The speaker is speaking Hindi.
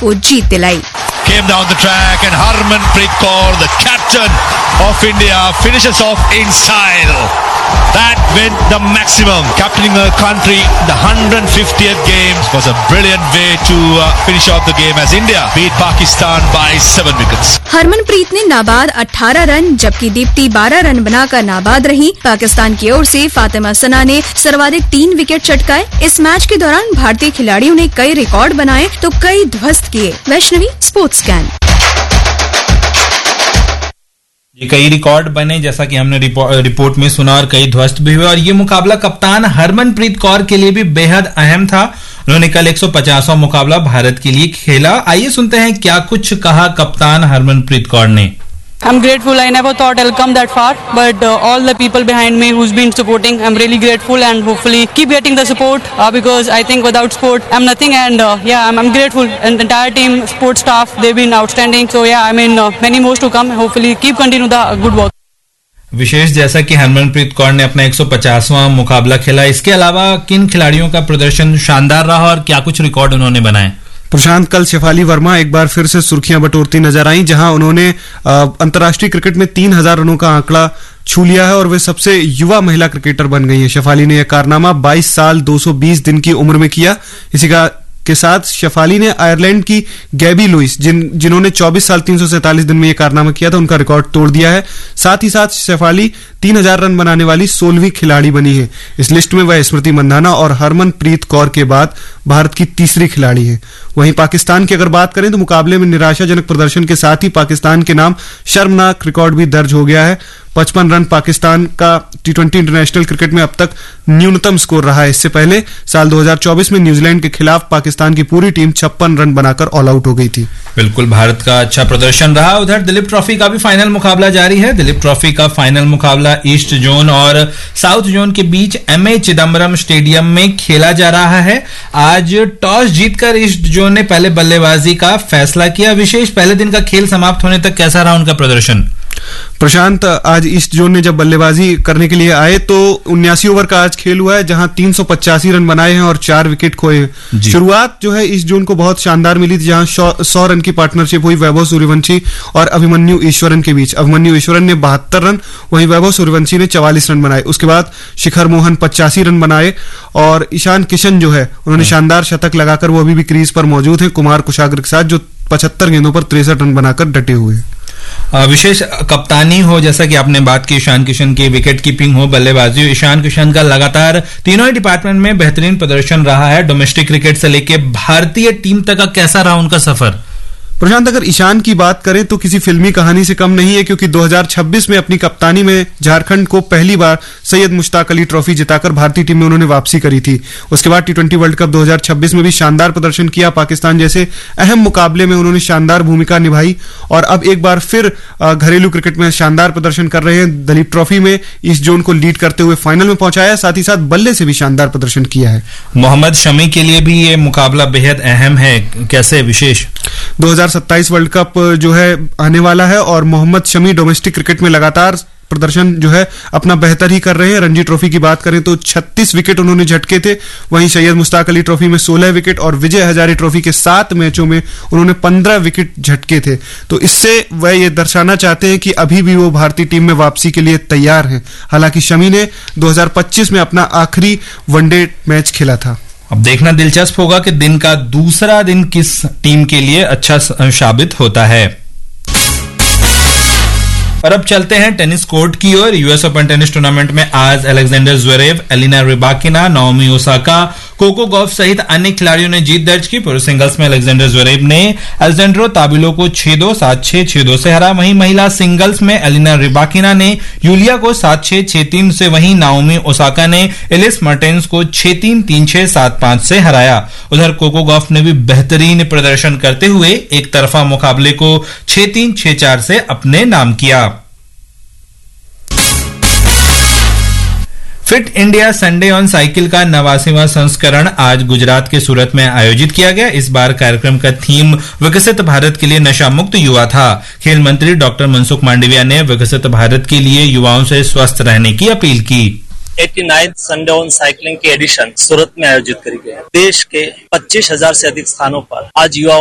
को जीत दिलाई। Came down the track and Harmanpreet Kaur, the captain of India, finishes off in style. That went the maximum. Captaining a country, the 150th game was a brilliant way to finish off the game as India beat Pakistan by 7 wickets. Harmanpreet ने नाबाद 18 रन जबकि दीप्ति 12 रन बनाकर नाबाद रही। पाकिस्तान की ओर से फातिमा सना ने सर्वाधिक 3 विकेट चटकाए। इस मैच के दौरान भारतीय खिलाड़ियों ने कई रिकॉर्ड बनाए तो कई ध्वस्त किए। Vaishnavi, sports scan. कई रिकॉर्ड बने जैसा कि हमने रिपोर्ट में सुना और कई ध्वस्त भी हुए और ये मुकाबला कप्तान हरमनप्रीत कौर के लिए भी बेहद अहम था। उन्होंने कल 150वां मुकाबला भारत के लिए खेला। आइए सुनते हैं क्या कुछ कहा कप्तान हरमनप्रीत कौर ने। I'm grateful. I never thought I'll come that far, but all the people behind me who's been supporting, I'm really grateful and hopefully keep getting the support because I think without support I'm nothing and I'm grateful and the entire team, support staff, they've been outstanding. So I mean many more to come. Hopefully keep continue the good work. विशेष जैसा कि हरमनप्रीत कौर ने अपना 150वां मुकाबला खेला, इसके अलावा किन खिलाड़ियों का प्रदर्शन शानदार रहा और क्या कुछ रिकॉर्ड उन्होंने बनाए? प्रशांत, कल शेफाली वर्मा एक बार फिर से सुर्खियां बटोरती नजर आई, जहां उन्होंने अंतर्राष्ट्रीय क्रिकेट में 3000 रनों का आंकड़ा छू लिया है और वे सबसे युवा महिला क्रिकेटर बन गई हैं। शेफाली ने यह कारनामा 22 साल 220 दिन की उम्र में किया। इसी के साथ शेफाली ने आयरलैंड की गैबी लुइस जिन्होंने 24 साल 347 दिन में यह कारनामा किया था, उनका रिकॉर्ड तोड़ दिया है। साथ ही साथ शेफाली 3000 रन बनाने वाली 16वीं खिलाड़ी बनी है। इस लिस्ट में वह स्मृति मंधाना और हरमनप्रीत कौर के बाद भारत की तीसरी खिलाड़ी है। वहीं पाकिस्तान की अगर बात करें तो मुकाबले में निराशाजनक प्रदर्शन के साथ ही पाकिस्तान के नाम शर्मनाक रिकॉर्ड भी दर्ज हो गया है। 55 रन पाकिस्तान का T20 इंटरनेशनल क्रिकेट में अब तक न्यूनतम स्कोर रहा है। इससे पहले साल 2024 में न्यूजीलैंड के खिलाफ पाकिस्तान की पूरी टीम 56 रन बनाकर ऑल आउट हो गई थी। बिल्कुल, भारत का अच्छा प्रदर्शन रहा। उधर दिलीप ट्रॉफी का भी फाइनल मुकाबला जारी है। दिलीप ट्रॉफी का फाइनल मुकाबला ईस्ट जोन और साउथ जोन के बीच MA चिदम्बरम स्टेडियम में खेला जा रहा है। आज टॉस जीतकर ईस्ट जोन ने पहले बल्लेबाजी का फैसला किया। विशेष, पहले दिन का खेल समाप्त होने तक कैसा रहा उनका प्रदर्शन? प्रशांत, आज ईस्ट जोन ने जब बल्लेबाजी करने के लिए आए तो 79 ओवर का आज खेल हुआ है, जहां 385 रन बनाए हैं और 4 विकेट खोए। शुरुआत जो है ईस्ट जोन को बहुत शानदार मिली थी, जहां 100 रन की पार्टनरशिप हुई वैभव सूर्यवंशी और अभिमन्यु ईश्वरन के बीच। अभिमन्यु ईश्वरन ने 72 रन, वहीं वैभव सूर्यवंशी ने 44 रन बनाए। उसके बाद शिखर मोहन 85 रन बनाए और ईशान किशन जो है उन्होंने शानदार शतक लगाकर वो अभी भी क्रीज पर मौजूद है कुमार कुशागर के साथ, जो 75 गेंदों पर 63 रन बनाकर डटे हुए। विशेष, कप्तानी हो जैसा कि आपने बात की, ईशान किशन की विकेट कीपिंग हो, बल्लेबाजी हो, ईशान किशन का लगातार तीनों ही डिपार्टमेंट में बेहतरीन प्रदर्शन रहा है। डोमेस्टिक क्रिकेट से लेके भारतीय टीम तक का कैसा रहा उनका सफर? प्रशांत, अगर ईशान की बात करें तो किसी फिल्मी कहानी से कम नहीं है, क्योंकि 2026 में अपनी कप्तानी में झारखंड को पहली बार सैयद मुश्ताक अली ट्रॉफी जिताकर भारतीय टीम में उन्होंने वापसी करी थी। उसके बाद T20 वर्ल्ड कप 2026 में भी शानदार प्रदर्शन किया। पाकिस्तान जैसे अहम मुकाबले में उन्होंने शानदार भूमिका निभाई और अब एक बार फिर घरेलू क्रिकेट में शानदार प्रदर्शन कर रहे हैं। दलीप ट्रॉफी में ईस्ट जोन को लीड करते हुए फाइनल में पहुंचाया, साथ ही साथ बल्ले से भी शानदार प्रदर्शन किया है। मोहम्मद शमी के लिए भी ये मुकाबला बेहद अहम है, कैसे? विशेष, 2027 वर्ल्ड कप जो है आने वाला है और मोहम्मद शमी डोमेस्टिक क्रिकेट में लगातार प्रदर्शन जो है अपना बेहतर ही कर रहे हैं। रणजी ट्रॉफी की बात करें तो 36 विकेट उन्होंने झटके थे, वहीं सैयद मुश्ताक अली ट्रॉफी में 16 विकेट और विजय हजारे ट्रॉफी के 7 मैचों में उन्होंने 15 विकेट झटके थे। तो इससे वह ये दर्शाना चाहते हैं कि अभी भी वो भारतीय टीम में वापसी के लिए तैयार हैं। हालांकि शमी ने 2025 में अपना आखिरी वनडे मैच खेला था। अब देखना दिलचस्प होगा कि दिन का दूसरा दिन किस टीम के लिए अच्छा साबित होता है। और अब चलते हैं टेनिस कोर्ट की ओर। यूएस ओपन टेनिस टूर्नामेंट में आज Alexander Zverev, Elena Rybakina, Naomi Osaka, Coco Gauff सहित अन्य खिलाड़ियों ने जीत दर्ज की। पुरुष सिंगल्स में अलेक्जेंडर ज़्वेरेव ने अलेक्जेंड्रो ताबिलो को 6-2, 7-6, 6-2 से हरा। वहीं महिला सिंगल्स में एलिना रिबाकिना ने यूलिया को 7-6, 6-3 से, वहीं नाओमी ओसाका ने एलिस मर्टेंस को 6-3, 3-6, 7-5 से हराया। उधर कोको गॉफ ने भी बेहतरीन प्रदर्शन करते हुए एक तरफा मुकाबले को 6-3, 6-4 से अपने नाम किया। Fit India Sunday on cycle का 89वां संस्करण आज गुजरात के सूरत में आयोजित किया गया। इस बार कार्यक्रम का थीम विकसित भारत के लिए नशा मुक्त युवा था। खेल मंत्री डॉक्टर मनसुख मांडविया ने विकसित भारत के लिए युवाओं से स्वस्थ रहने की अपील की। 89th संडे ऑन साइकिलिंग की एडिशन सूरत में आयोजित करी गई। देश के 25,000 से अधिक स्थानों पर आज युवाओं